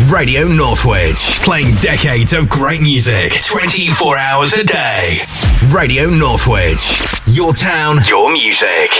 Radio Northwich, playing decades of great music, 24 hours a day. Radio Northwich, your town, your music.